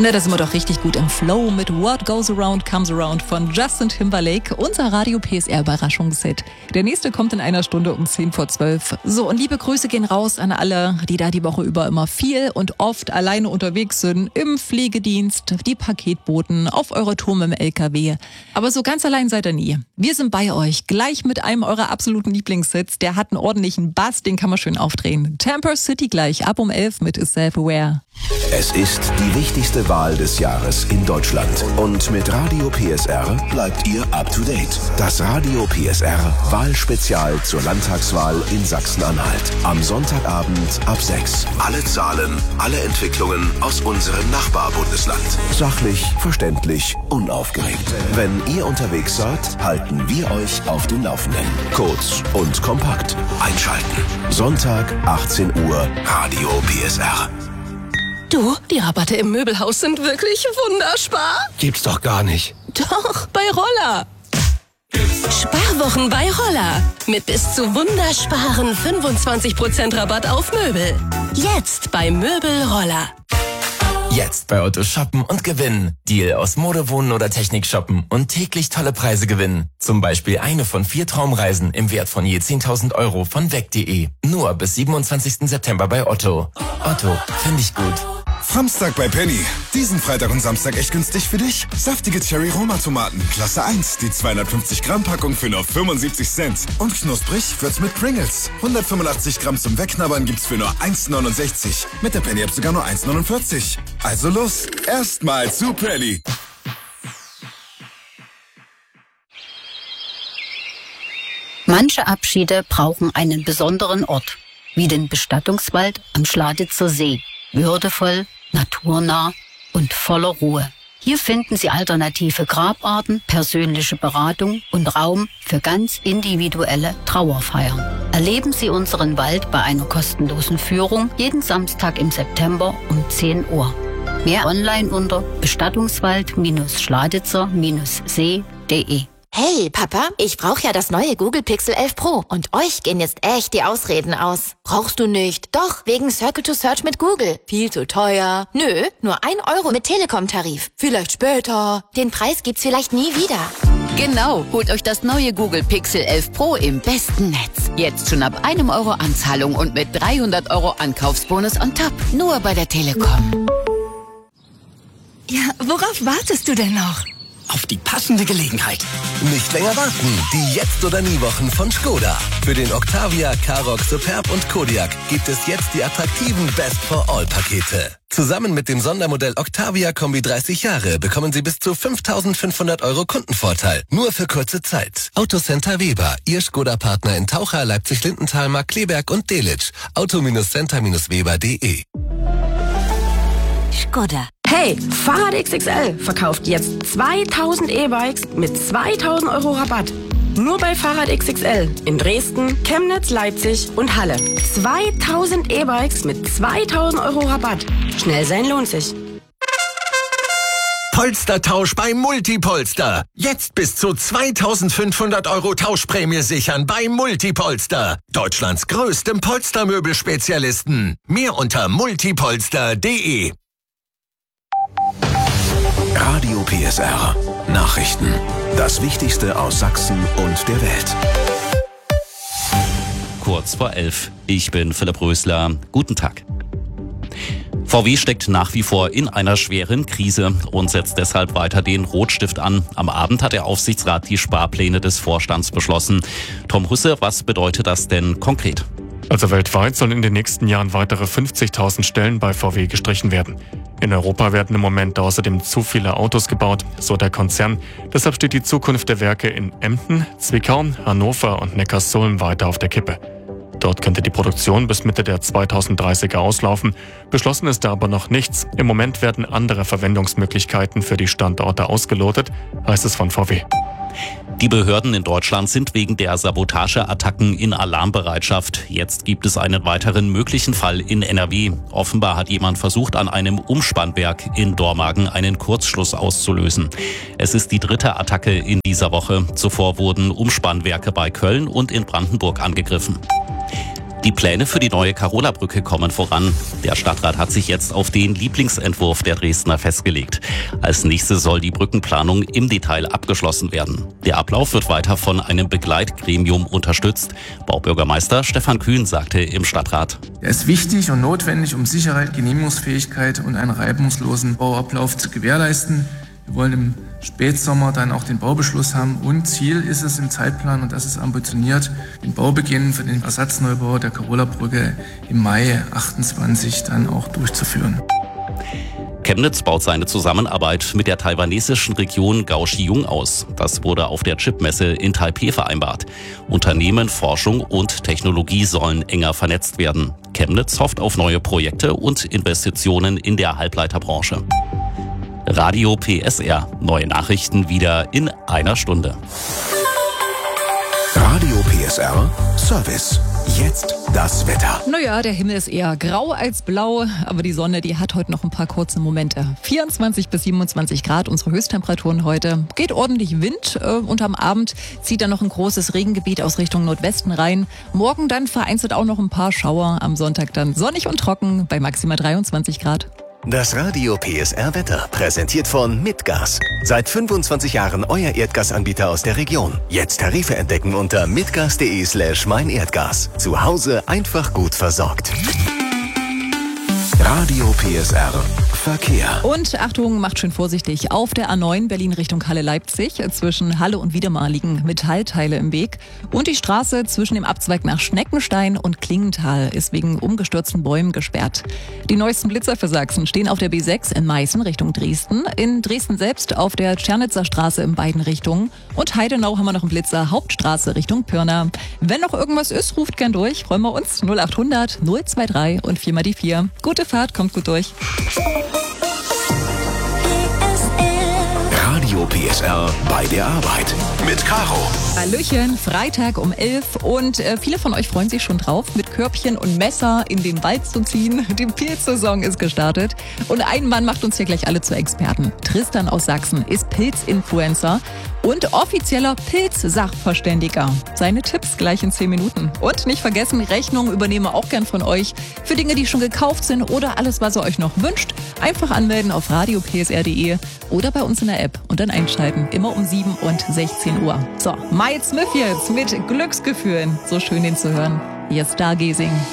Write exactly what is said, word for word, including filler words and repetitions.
Na, da sind wir doch richtig gut im Flow mit What Goes Around Comes Around von Justin Timberlake, unser Radio P S R-Überraschungsset. Der nächste kommt in einer Stunde um zehn vor zwölf. So, und liebe Grüße gehen raus an alle, die da die Woche über immer viel und oft alleine unterwegs sind, im Pflegedienst, die Paketboten, auf eurer Tour mit dem L K W. Aber so ganz allein seid ihr nie. Wir sind bei euch, gleich mit einem eurer absoluten Lieblingssits. Der hat einen ordentlichen Bass, den kann man schön aufdrehen. Tamper City gleich, ab um elf mit Self-Aware. Es ist die wichtigste Wahl des Jahres in Deutschland. Und mit Radio P S R bleibt ihr up to date. Das Radio P S R Wahlspezial zur Landtagswahl in Sachsen-Anhalt. Am Sonntagabend ab sechs. Alle Zahlen, alle Entwicklungen aus unserem Nachbarbundesland. Sachlich, verständlich, unaufgeregt. Wenn ihr unterwegs seid, halten wir euch auf dem Laufenden. Kurz und kompakt. Einschalten. Sonntag, achtzehn Uhr, Radio P S R. Du, die Rabatte im Möbelhaus sind wirklich wunderspar. Gibt's doch gar nicht. Doch, bei Roller. Sparwochen bei Roller. Mit bis zu wundersparen fünfundzwanzig Prozent Rabatt auf Möbel. Jetzt bei Möbel Roller. Jetzt bei Otto shoppen und gewinnen. Deal aus Mode, Wohnen oder Technik shoppen und täglich tolle Preise gewinnen. Zum Beispiel eine von vier Traumreisen im Wert von je zehntausend Euro von weg punkt de. Nur bis siebenundzwanzigsten September bei Otto. Otto, finde ich gut. Samstag bei Penny. Diesen Freitag und Samstag echt günstig für dich. Saftige Cherry-Roma-Tomaten, Klasse eins. Die zweihundertfünfzig Gramm Packung für nur fünfundsiebzig Cent. Und knusprig wird's mit Pringles. hundertfünfundachtzig Gramm zum Wegknabbern gibt's für nur eins neunundsechzig. Mit der Penny-App sogar nur eins neunundvierzig. Also los, erstmal zu Penny. Manche Abschiede brauchen einen besonderen Ort, wie den Bestattungswald am Schladitzer See. Würdevoll, naturnah und voller Ruhe. Hier finden Sie alternative Grabarten, persönliche Beratung und Raum für ganz individuelle Trauerfeiern. Erleben Sie unseren Wald bei einer kostenlosen Führung jeden Samstag im September um zehn Uhr. Mehr online unter bestattungswald Schladitzer See punkt de. Hey, Papa, ich brauche ja das neue Google Pixel elf Pro und euch gehen jetzt echt die Ausreden aus. Brauchst du nicht? Doch, wegen Circle to Search mit Google. Viel zu teuer. Nö, nur ein Euro mit Telekom-Tarif. Vielleicht später. Den Preis gibt's vielleicht nie wieder. Genau, holt euch das neue Google Pixel elf Pro im besten Netz. Jetzt schon ab einem Euro Anzahlung und mit dreihundert Euro Ankaufsbonus on top. Nur bei der Telekom. Ja, worauf wartest du denn noch? Auf die passende Gelegenheit. Nicht länger warten. Die Jetzt- oder Nie-Wochen von Skoda. Für den Octavia, Karoq, Superb und Kodiaq gibt es jetzt die attraktiven Best-for-All-Pakete. Zusammen mit dem Sondermodell Octavia Kombi dreißig Jahre bekommen Sie bis zu fünftausendfünfhundert Euro Kundenvorteil. Nur für kurze Zeit. Autocenter Weber, Ihr Skoda-Partner in Taucher, Leipzig-Lindenthal, Markkleeberg und Delitzsch. Auto-Center Weber punkt de. Skoda. Hey, Fahrrad X X L verkauft jetzt zweitausend E-Bikes mit zweitausend Euro Rabatt. Nur bei Fahrrad X X L in Dresden, Chemnitz, Leipzig und Halle. zweitausend E-Bikes mit zweitausend Euro Rabatt. Schnell sein lohnt sich. Polstertausch bei Multipolster. Jetzt bis zu zweitausendfünfhundert Euro Tauschprämie sichern bei Multipolster. Deutschlands größtem Polstermöbelspezialisten. Mehr unter multipolster punkt de. Radio P S R. Nachrichten. Das Wichtigste aus Sachsen und der Welt. Kurz vor elf. Ich bin Philipp Rösler. Guten Tag. V W steckt nach wie vor in einer schweren Krise und setzt deshalb weiter den Rotstift an. Am Abend hat der Aufsichtsrat die Sparpläne des Vorstands beschlossen. Tom Husse, was bedeutet das denn konkret? Also weltweit sollen in den nächsten Jahren weitere fünfzigtausend Stellen bei V W gestrichen werden. In Europa werden im Moment außerdem zu viele Autos gebaut, so der Konzern. Deshalb steht die Zukunft der Werke in Emden, Zwickau, Hannover und Neckarsulm weiter auf der Kippe. Dort könnte die Produktion bis Mitte der zweitausenddreißiger auslaufen. Beschlossen ist da aber noch nichts. Im Moment werden andere Verwendungsmöglichkeiten für die Standorte ausgelotet, heißt es von V W. Die Behörden in Deutschland sind wegen der Sabotageattacken in Alarmbereitschaft. Jetzt gibt es einen weiteren möglichen Fall in N R W. Offenbar hat jemand versucht, an einem Umspannwerk in Dormagen einen Kurzschluss auszulösen. Es ist die dritte Attacke in dieser Woche. Zuvor wurden Umspannwerke bei Köln und in Brandenburg angegriffen. Die Pläne für die neue Carola-Brücke kommen voran. Der Stadtrat hat sich jetzt auf den Lieblingsentwurf der Dresdner festgelegt. Als nächstes soll die Brückenplanung im Detail abgeschlossen werden. Der Ablauf wird weiter von einem Begleitgremium unterstützt. Baubürgermeister Stefan Kühn sagte im Stadtrat: Er ist wichtig und notwendig, um Sicherheit, Genehmigungsfähigkeit und einen reibungslosen Bauablauf zu gewährleisten. Wir wollen im Spätsommer dann auch den Baubeschluss haben und Ziel ist es im Zeitplan, und das ist ambitioniert, den Baubeginn für den Ersatzneubau der Carola-Brücke im Mai achtundzwanzig dann auch durchzuführen. Chemnitz baut seine Zusammenarbeit mit der taiwanesischen Region Kaohsiung aus. Das wurde auf der Chipmesse in Taipeh vereinbart. Unternehmen, Forschung und Technologie sollen enger vernetzt werden. Chemnitz hofft auf neue Projekte und Investitionen in der Halbleiterbranche. Radio P S R. Neue Nachrichten wieder in einer Stunde. Radio P S R Service. Jetzt das Wetter. Naja, der Himmel ist eher grau als blau, aber die Sonne, die hat heute noch ein paar kurze Momente. vierundzwanzig bis siebenundzwanzig Grad, unsere Höchsttemperaturen heute. Geht ordentlich Wind äh, und am Abend zieht dann noch ein großes Regengebiet aus Richtung Nordwesten rein. Morgen dann vereinzelt auch noch ein paar Schauer, am Sonntag dann sonnig und trocken bei maximal dreiundzwanzig Grad. Das Radio P S R Wetter, präsentiert von Mitgas. Seit fünfundzwanzig Jahren euer Erdgasanbieter aus der Region. Jetzt Tarife entdecken unter mitgas.de slash meinerdgas. Zu Hause einfach gut versorgt. Radio P S R Verkehr. Und Achtung, macht schön vorsichtig. Auf der A neun Berlin Richtung Halle-Leipzig zwischen Halle und Wiedemar liegen Metallteile im Weg. Und die Straße zwischen dem Abzweig nach Schneckenstein und Klingenthal ist wegen umgestürzten Bäumen gesperrt. Die neuesten Blitzer für Sachsen stehen auf der B sechs in Meißen Richtung Dresden. In Dresden selbst auf der Tschernitzer Straße in beiden Richtungen. Und Heidenau haben wir noch einen Blitzer, Hauptstraße Richtung Pirna. Wenn noch irgendwas ist, ruft gern durch. Freuen wir uns. null acht hundert null zwei drei und vier mal die vier. Gute Fahrt, kommt gut durch. Radio P S R bei der Arbeit mit Caro. Hallöchen, Freitag um elf und äh, viele von euch freuen sich schon drauf, mit Körbchen und Messer in den Wald zu ziehen. Die Pilzsaison ist gestartet und ein Mann macht uns hier gleich alle zu Experten. Tristan aus Sachsen ist Pilzinfluencer und offizieller Pilz-Sachverständiger. Seine Tipps gleich in zehn Minuten. Und nicht vergessen, Rechnungen übernehmen wir auch gern von euch für Dinge, die schon gekauft sind oder alles, was ihr euch noch wünscht. Einfach anmelden auf radio p s r punkt d e oder bei uns in der App und dann einschalten. Immer um sieben und sechzehn Uhr. So, Miles Smith jetzt mit Glücksgefühlen. So schön, den zu hören. Hier ist Stargazing.